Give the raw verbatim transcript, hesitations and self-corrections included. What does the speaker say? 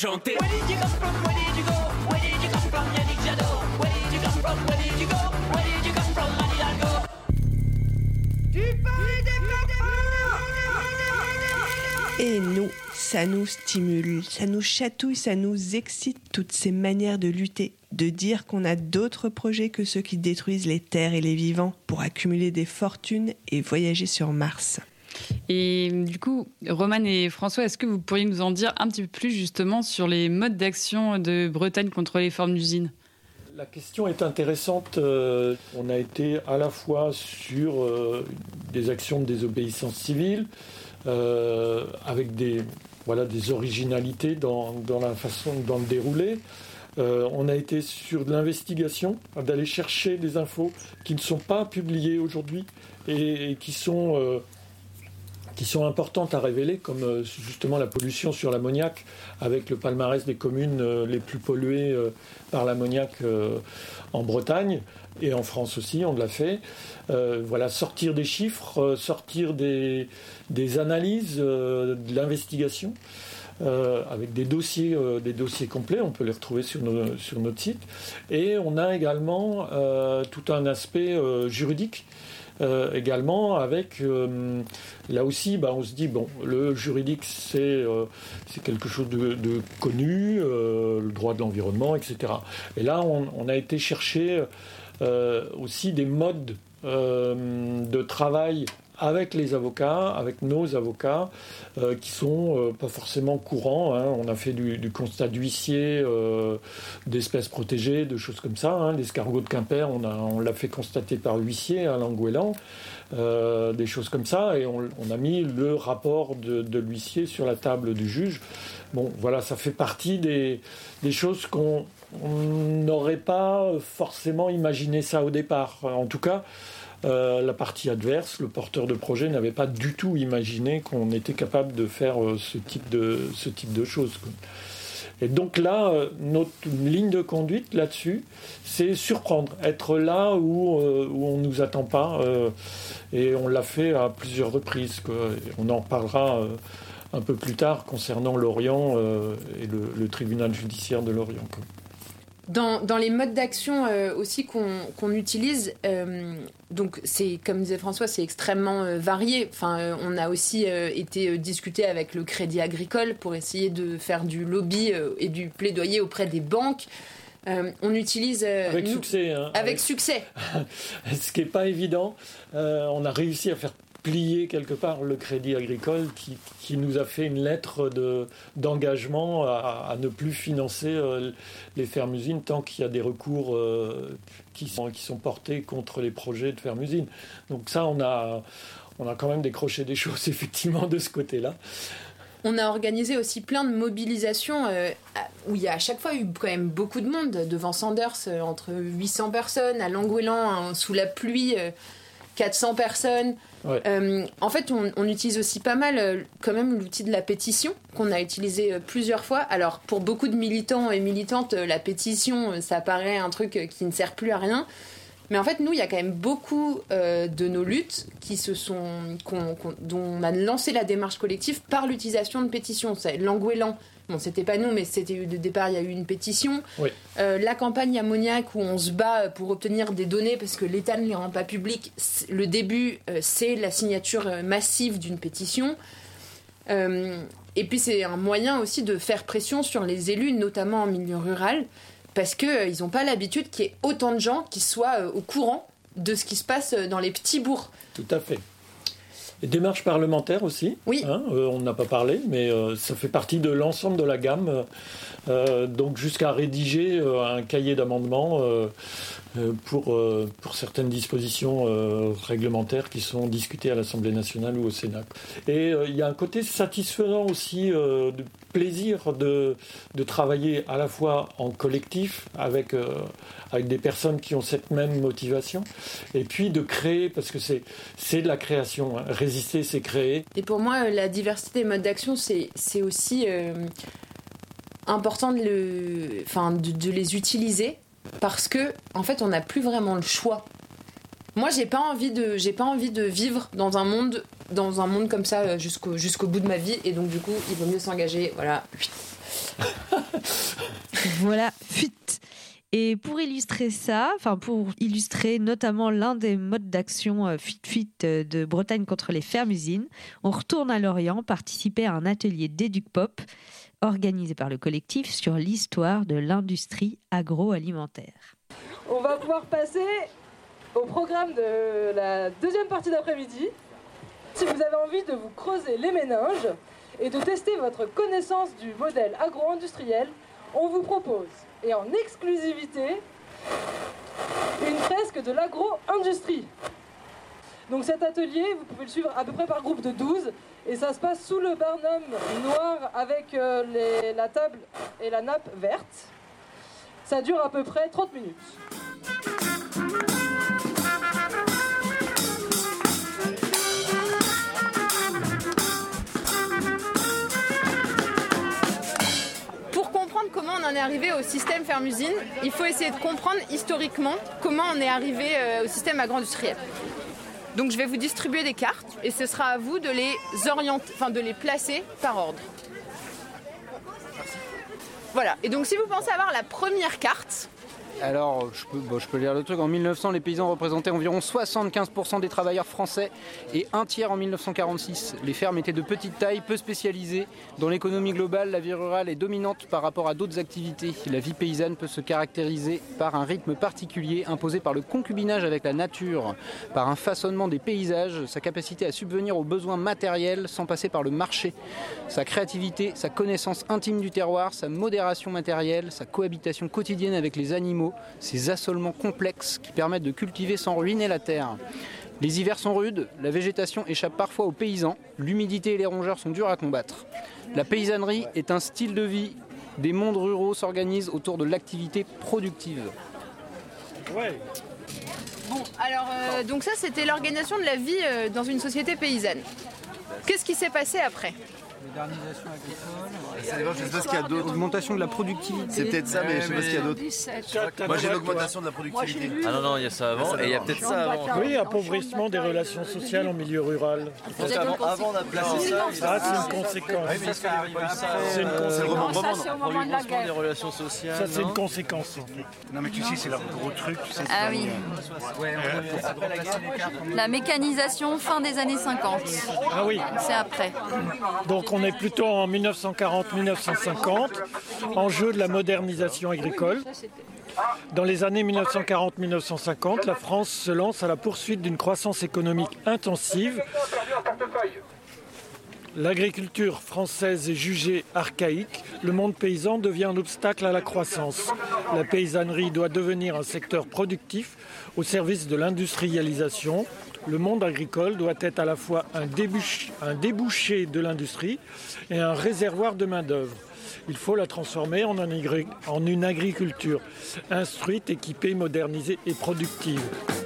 Chanter. Where did you come from? Where did you go? Where did you come from? Yannick Jadot. Where did you come from? Where did you go? Where did you come from? Annie Hidalgo. Tu parles des Et nous, ça nous stimule, ça nous chatouille, ça nous excite, toutes ces manières de lutter, de dire qu'on a d'autres projets que ceux qui détruisent les terres et les vivants pour accumuler des fortunes et voyager sur Mars. Et du coup, Romane et François, est-ce que vous pourriez nous en dire un petit peu plus justement sur les modes d'action de Bretagne contre les formes d'usines ? La question est intéressante. Euh, on a été à la fois sur euh, des actions de désobéissance civile, euh, avec des, voilà, des originalités dans, dans la façon, dans le déroulé. Euh, on a été sur de l'investigation, d'aller chercher des infos qui ne sont pas publiées aujourd'hui et, et qui sont... Euh, qui sont importantes à révéler, comme euh, justement la pollution sur l'ammoniac, avec le palmarès des communes euh, les plus polluées euh, par l'ammoniac euh, en Bretagne, et en France aussi, on l'a fait. Euh, voilà, sortir des chiffres, euh, sortir des, des analyses, euh, de l'investigation, euh, avec des dossiers, euh, des dossiers complets, on peut les retrouver sur, nos, sur notre site. Et on a également euh, tout un aspect euh, juridique, Euh, également avec euh, là aussi bah, on se dit bon, le juridique c'est, euh, c'est quelque chose de, de connu, euh, le droit de l'environnement, etc. Et là on, on a été chercher euh, aussi des modes euh, de travail avec les avocats, avec nos avocats, euh, qui sont euh, pas forcément courants. Hein. On a fait du, du constat d'huissier, euh, d'espèces protégées, de choses comme ça. Hein. L'escargot de Quimper, on, a, on l'a fait constater par huissier à Langouélan, euh, des choses comme ça. Et on, on a mis le rapport de, de l'huissier sur la table du juge. Bon, voilà, ça fait partie des, des choses qu'on n'aurait pas forcément imaginé ça au départ. En tout cas, Euh, la partie adverse, le porteur de projet, n'avait pas du tout imaginé qu'on était capable de faire euh, ce type de, ce type de choses. Quoi. Et donc là, euh, notre ligne de conduite là-dessus, c'est surprendre, être là où, euh, où on ne nous attend pas. Euh, et on l'a fait à plusieurs reprises. Quoi. Et on en reparlera euh, un peu plus tard concernant Lorient euh, et le, le tribunal judiciaire de Lorient. Quoi. Dans, dans les modes d'action euh, aussi qu'on, qu'on utilise, euh, donc c'est, comme disait François, c'est extrêmement euh, varié. Enfin, euh, on a aussi euh, été euh, discuté avec le Crédit Agricole pour essayer de faire du lobby euh, et du plaidoyer auprès des banques. Euh, on utilise... Euh, avec nous, succès. Hein, avec, avec succès. Ce qui n'est pas évident. Euh, on a réussi à faire plier quelque part le Crédit Agricole qui, qui nous a fait une lettre de, d'engagement à, à ne plus financer euh, les fermes-usines tant qu'il y a des recours euh, qui, sont, qui sont portés contre les projets de fermes-usines. Donc ça, on a, on a quand même décroché des choses effectivement de ce côté-là. On a organisé aussi plein de mobilisations euh, où il y a à chaque fois eu quand même beaucoup de monde. Devant Sanders, euh, entre huit cents personnes, à Langouélan, hein, sous la pluie, euh, quatre cents personnes. Ouais. Euh, en fait, on, on utilise aussi pas mal euh, quand même l'outil de la pétition qu'on a utilisé euh, plusieurs fois. Alors, pour beaucoup de militants et militantes, euh, la pétition, euh, ça paraît un truc euh, qui ne sert plus à rien. Mais en fait, nous, il y a quand même beaucoup euh, de nos luttes qui se sont, qu'on, qu'on, dont on a lancé la démarche collective par l'utilisation de pétitions. C'est Langouélan. Bon, c'était pas nous, mais c'était de départ, il y a eu une pétition. Oui. Euh, la campagne ammoniac où on se bat pour obtenir des données parce que l'État ne les rend pas publiques. Le début, euh, c'est la signature massive d'une pétition. Euh, et puis, c'est un moyen aussi de faire pression sur les élus, notamment en milieu rural, parce qu'ils euh, n'ont pas l'habitude qu'il y ait autant de gens qui soient euh, au courant de ce qui se passe dans les petits bourgs. Tout à fait. Et démarche parlementaire aussi, oui. hein, euh, on n'a pas parlé, mais euh, ça fait partie de l'ensemble de la gamme, euh, donc jusqu'à rédiger euh, un cahier d'amendements euh, euh, pour, euh, pour certaines dispositions euh, réglementaires qui sont discutées à l'Assemblée nationale ou au Sénat. Et il euh, y a un côté satisfaisant aussi, euh, de plaisir de, de travailler à la fois en collectif avec, euh, avec des personnes qui ont cette même motivation, et puis de créer, parce que c'est, c'est de la création, hein. Résister, c'est créer. Et pour moi, la diversité des modes d'action, c'est, c'est aussi euh, important de, le, enfin, de, de les utiliser, parce que en fait, on n'a plus vraiment le choix. Moi, j'ai pas envie de, j'ai pas envie de vivre dans un monde, dans un monde comme ça jusqu'au, jusqu'au bout de ma vie, et donc du coup, il vaut mieux s'engager. Voilà. Voilà, fuite. Et pour illustrer ça, enfin pour illustrer notamment l'un des modes d'action euh, Fit Fit euh, de Bretagne contre les fermes-usines, on retourne à Lorient participer à un atelier d'Éduc-Pop organisé par le collectif sur l'histoire de l'industrie agroalimentaire. On va pouvoir passer au programme de la deuxième partie d'après-midi. Si vous avez envie de vous creuser les méninges et de tester votre connaissance du modèle agro-industriel, on vous propose, et en exclusivité, une fresque de l'agro-industrie. Donc cet atelier, vous pouvez le suivre à peu près par groupe de douze, et ça se passe sous le barnum noir avec euh, les, la table et la nappe verte. Ça dure à peu près trente minutes. Comment on en est arrivé au système ferme-usine, il faut essayer de comprendre historiquement comment on est arrivé euh, au système agro-industriel. Donc je vais vous distribuer des cartes et ce sera à vous de les orienter, enfin de les placer par ordre. Voilà, et donc si vous pensez avoir la première carte... Alors, je peux, bon, je peux lire le truc. En mille neuf cents, les paysans représentaient environ soixante-quinze pour cent des travailleurs français et un tiers en mille neuf cent quarante-six. Les fermes étaient de petite taille, peu spécialisées. Dans l'économie globale, la vie rurale est dominante par rapport à d'autres activités. La vie paysanne peut se caractériser par un rythme particulier imposé par le concubinage avec la nature, par un façonnement des paysages, sa capacité à subvenir aux besoins matériels sans passer par le marché, sa créativité, sa connaissance intime du terroir, sa modération matérielle, sa cohabitation quotidienne avec les animaux, ces assolements complexes qui permettent de cultiver sans ruiner la terre. Les hivers sont rudes, la végétation échappe parfois aux paysans, l'humidité et les rongeurs sont durs à combattre. La paysannerie est un style de vie. Des mondes ruraux s'organisent autour de l'activité productive. Ouais. Bon, alors, euh, donc ça, c'était l'organisation de la vie euh, dans une société paysanne. Qu'est-ce qui s'est passé après ? Modernisation agricole. Je sais pas ce qu'il y a d'autre. Augmentation de la productivité. C'est peut-être ça, mais je sais pas ce qu'il y a d'autre. Moi j'ai l'augmentation de la productivité. Ah non, non, il y a ça avant, et il y a peut-être ça avant. Oui, appauvrissement des relations sociales en milieu rural. Parce qu'avant avant, on a placé ça. Ah, c'est une conséquence. Oui, mais est-ce qu'il n'y avait pas eu ça C'est une C'est le conséquence. moment, ça, c'est au moment de la guerre. des relations sociales. Ça, c'est non une conséquence. en fait. Non mais tu sais, c'est leur gros truc. Tu sais, Ah oui. La mécanisation fin des années cinquante. Ah oui. C'est après. Donc on est plutôt en mille neuf cent quarante mille neuf cent cinquante, enjeu de la modernisation agricole. Dans les années mille neuf cent quarante mille neuf cent cinquante, la France se lance à la poursuite d'une croissance économique intensive. L'agriculture française est jugée archaïque. Le monde paysan devient un obstacle à la croissance. La paysannerie doit devenir un secteur productif au service de l'industrialisation. Le monde agricole doit être à la fois un débouché, un débouché de l'industrie et un réservoir de main-d'œuvre. Il faut la transformer en, un agri- en une agriculture instruite, équipée, modernisée et productive.